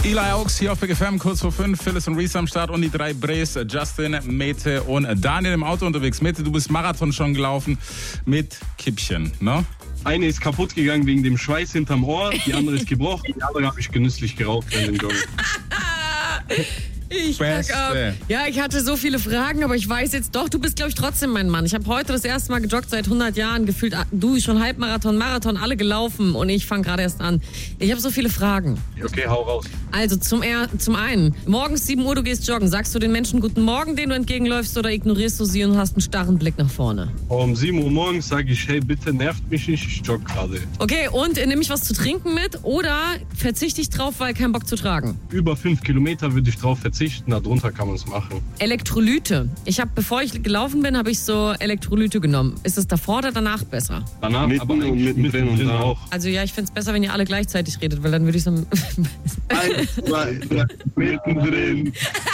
Eli Oaks hier auf Big FM, kurz vor 5, Phyllis und Reese am Start und die 3 Bres, Justin, Mete und Daniel im Auto unterwegs. Mete, du bist Marathon schon gelaufen mit Kippchen, ne? Eine ist kaputt gegangen wegen dem Schweiß hinterm Ohr, die andere ist gebrochen, die andere habe ich genüsslich geraucht während dem Joggen. Ich hatte so viele Fragen, aber ich weiß jetzt doch, du bist, glaube ich, trotzdem mein Mann. Ich habe heute das erste Mal gejoggt seit 100 Jahren, gefühlt, du schon Halbmarathon, Marathon, alle gelaufen und ich fange gerade erst an. Ich habe so viele Fragen. Okay, hau raus. Also zum einen, morgens 7 Uhr, du gehst joggen. Sagst du den Menschen guten Morgen, den du entgegenläufst, oder ignorierst du sie und hast einen starren Blick nach vorne? Um 7 Uhr morgens sage ich, hey, bitte nervt mich nicht, ich jogge gerade. Okay, und nehme ich was zu trinken mit oder verzichte ich drauf, weil kein Bock zu tragen? Über 5 Kilometer würde ich drauf verzichten, darunter kann man es machen. Elektrolyte. Bevor ich gelaufen bin, habe ich so Elektrolyte genommen. Ist es davor oder danach besser? Danach, mitten aber und mittendrin und da auch. Also ja, ich finde es besser, wenn ihr alle gleichzeitig redet, weil dann würde ich so... 1, 2, 3, mittendrin.